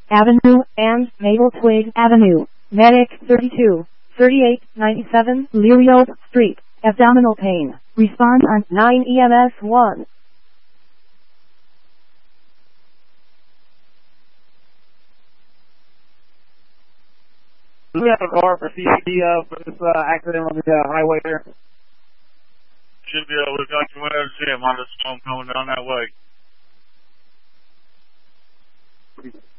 Avenue, and Maple Twig Avenue. Medic 32, 38, 97, Liriope Street. Abdominal pain. Respond on 9 EMS 1. Do we have a car for CCD for this accident on the highway here? Should be able to look out your window and see him on the storm coming down that way.